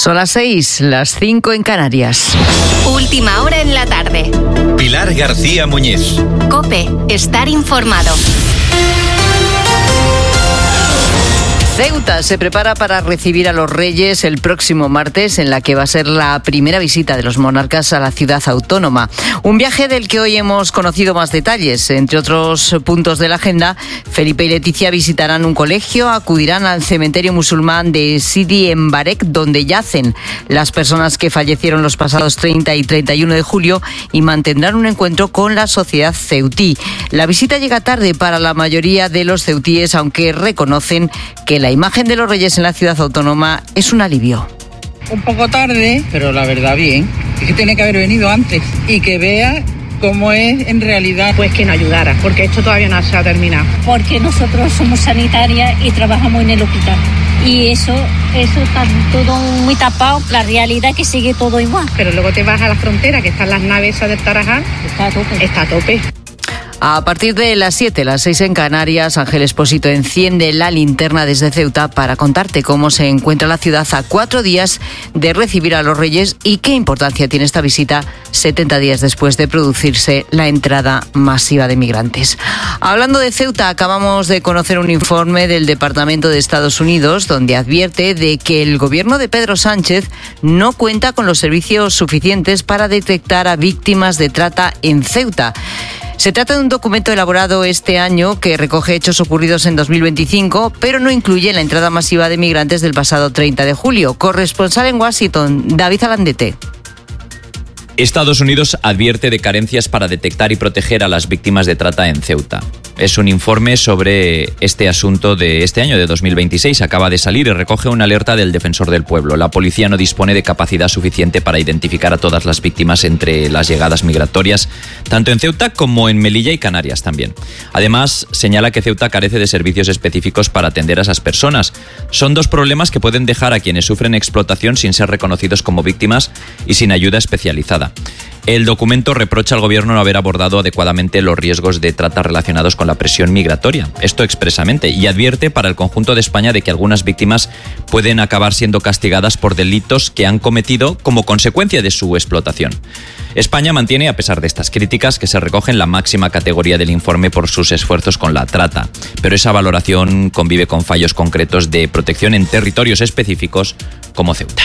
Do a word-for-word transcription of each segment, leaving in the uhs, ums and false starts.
Son las seis, las cinco en Canarias. Última hora en la tarde. Pilar García Muñiz. COPE, estar informado. Ceuta se prepara para recibir a los Reyes el próximo martes, en la que va a ser la primera visita de los monarcas a la ciudad autónoma. Un viaje del que hoy hemos conocido más detalles. Entre otros puntos de la agenda, Felipe y Leticia visitarán un colegio, acudirán al cementerio musulmán de Sidi Embarek, donde yacen las personas que fallecieron los pasados treinta y treinta y uno de julio, y mantendrán un encuentro con la sociedad ceutí. La visita llega tarde para la mayoría de los ceutíes, aunque reconocen que la imagen de los Reyes en la ciudad autónoma es un alivio. Un poco tarde, pero la verdad bien. Es que tiene que haber venido antes y que vea cómo es en realidad. Pues que nos ayudara, porque esto todavía no se ha terminado. Porque nosotros somos sanitarias y trabajamos en el hospital. Y eso, eso está todo muy tapado. La realidad es que sigue todo igual. Pero luego te vas a la frontera, que están las naves esas del Tarajal. Está a tope. Está a tope. A partir de las siete, las seis en Canarias, Ángel Expósito enciende la linterna desde Ceuta para contarte cómo se encuentra la ciudad a cuatro días de recibir a los Reyes y qué importancia tiene esta visita setenta días después de producirse la entrada masiva de migrantes. Hablando de Ceuta, acabamos de conocer un informe del Departamento de Estados Unidos donde advierte de que el gobierno de Pedro Sánchez no cuenta con los servicios suficientes para detectar a víctimas de trata en Ceuta. Se trata de un documento elaborado este año que recoge hechos ocurridos en dos mil veinticinco, pero no incluye la entrada masiva de migrantes del pasado treinta de julio. Corresponsal en Washington, David Alandete. Estados Unidos advierte de carencias para detectar y proteger a las víctimas de trata en Ceuta. Es un informe sobre este asunto de este año, de dos mil veintiséis. Acaba de salir y recoge una alerta del Defensor del Pueblo. La policía no dispone de capacidad suficiente para identificar a todas las víctimas entre las llegadas migratorias, tanto en Ceuta como en Melilla y Canarias también. Además, señala que Ceuta carece de servicios específicos para atender a esas personas. Son dos problemas que pueden dejar a quienes sufren explotación sin ser reconocidos como víctimas y sin ayuda especializada. El documento reprocha al gobierno no haber abordado adecuadamente los riesgos de trata relacionados con la presión migratoria. Esto expresamente. Y advierte para el conjunto de España de que algunas víctimas pueden acabar siendo castigadas por delitos que han cometido como consecuencia de su explotación. España mantiene, a pesar de estas críticas, que se recogen la máxima categoría del informe por sus esfuerzos con la trata. Pero esa valoración convive con fallos concretos de protección en territorios específicos como Ceuta.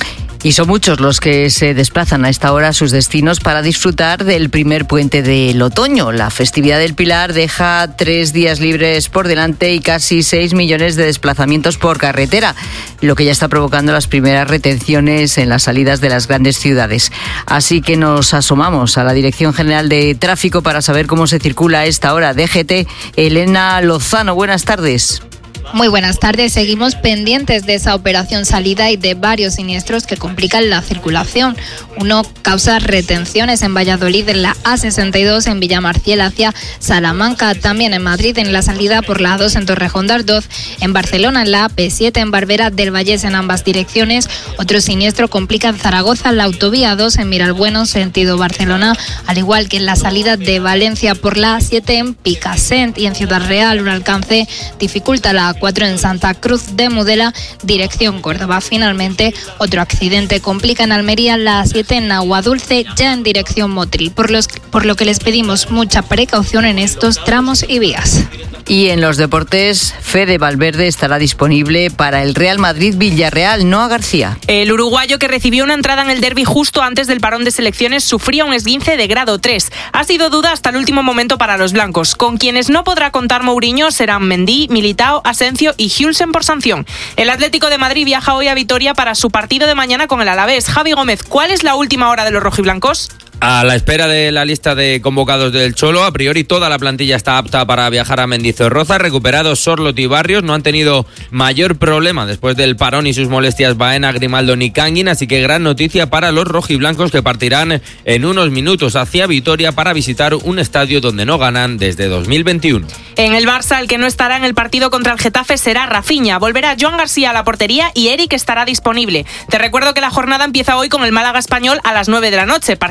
Y son muchos los que se desplazan a esta hora a sus destinos para disfrutar del primer puente del otoño. La festividad del Pilar deja tres días libres por delante y casi seis millones de desplazamientos por carretera, lo que ya está provocando las primeras retenciones en las salidas de las grandes ciudades. Así que nos asomamos a la Dirección General de Tráfico para saber cómo se circula a esta hora. D G T, Elena Lozano, buenas tardes. Muy buenas tardes. Seguimos pendientes de esa operación salida y de varios siniestros que complican la circulación. Uno causa retenciones en Valladolid en la A sesenta y dos, en Villamarciel hacia Salamanca, también en Madrid en la salida por la A dos en Torrejón de Ardoz, en Barcelona en la A P siete, en Barbera del Vallés en ambas direcciones. Otro siniestro complica en Zaragoza la autovía dos en Miralbueno, sentido Barcelona, al igual que en la salida de Valencia por la A siete en Picassent, y en Ciudad Real un alcance dificulta la A cuatro en Santa Cruz de Mudela, dirección Córdoba. Finalmente, otro accidente complica en Almería la A siete en Aguadulce, ya en dirección Motril, por, los, por lo que les pedimos mucha precaución en estos tramos y vías. Y en los deportes, Fede Valverde estará disponible para el Real Madrid-Villarreal. Noa García. El uruguayo, que recibió una entrada en el derbi justo antes del parón de selecciones, sufría un esguince de grado tres. Ha sido duda hasta el último momento para los blancos. Con quienes no podrá contar Mourinho serán Mendy, Militao, Asencio y Hulsen por sanción. El Atlético de Madrid viaja hoy a Vitoria para su partido de mañana con el Alavés. Javi Gómez, ¿cuál es la última hora de los rojiblancos? A la espera de la lista de convocados del Cholo, a priori toda la plantilla está apta para viajar a Mendizorroza. Recuperados Sorloth y Barrios, no han tenido mayor problema después del parón y sus molestias Baena, Grimaldo ni Canguin, así que gran noticia para los rojiblancos, que partirán en unos minutos hacia Vitoria para visitar un estadio donde no ganan desde dos mil veintiuno. En el Barça, el que no estará en el partido contra el Getafe será Rafinha. Volverá Joan García a la portería y Eric estará disponible. Te recuerdo que la jornada empieza hoy con el Málaga Español a las nueve de la noche, partido que podrá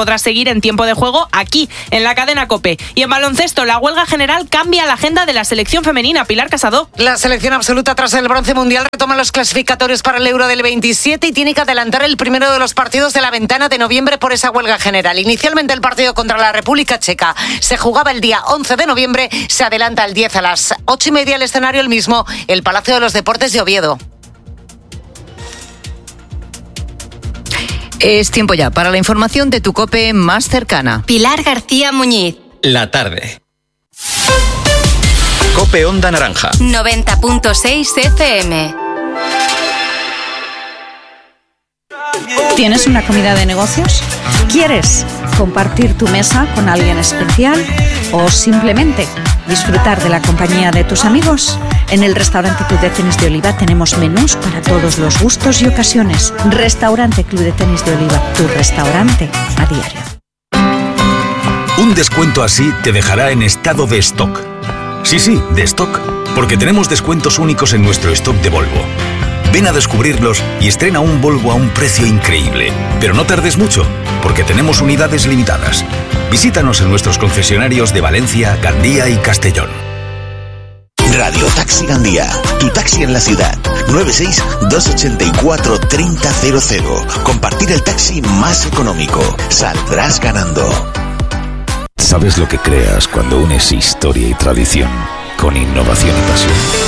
podrás seguir en tiempo de juego aquí, en la cadena COPE. Y en baloncesto, la huelga general cambia la agenda de la selección femenina. Pilar Casado. La selección absoluta tras el bronce mundial retoma los clasificatorios para el Euro del veintisiete y tiene que adelantar el primero de los partidos de la ventana de noviembre por esa huelga general. Inicialmente el partido contra la República Checa se jugaba el día once de noviembre, se adelanta el diez a las ocho y media, el escenario el mismo, el Palacio de los Deportes de Oviedo. Es tiempo ya para la información de tu COPE más cercana. Pilar García Muñiz. La tarde. COPE Onda Naranja. noventa punto seis F M. ¿Tienes una comida de negocios? ¿Quieres compartir tu mesa con alguien especial o simplemente disfrutar de la compañía de tus amigos? En el restaurante Club de Tenis de Oliva tenemos menús para todos los gustos y ocasiones. Restaurante Club de Tenis de Oliva, tu restaurante a diario. Un descuento así te dejará en estado de stock. Sí, sí, de stock, porque tenemos descuentos únicos en nuestro stock de Volvo. Ven a descubrirlos y estrena un Volvo a un precio increíble. Pero no tardes mucho, porque tenemos unidades limitadas. Visítanos en nuestros concesionarios de Valencia, Gandía y Castellón. Radio Taxi Gandía, tu taxi en la ciudad. nueve seis dos ocho cuatro tres cero cero cero. Compartir el taxi más económico. Saldrás ganando. ¿Sabes lo que creas cuando unes historia y tradición con innovación y pasión?